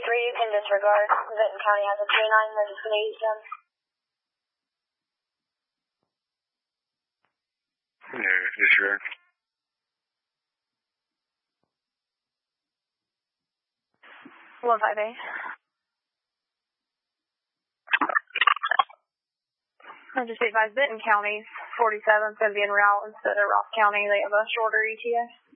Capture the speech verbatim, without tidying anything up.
three, you can disregard. Vinton County has a canine, they're just going to use them. Yeah, disregard. one five eight. I just advise Benton County, forty-seven, is going to be in route instead of Ross County. They have a shorter E T A.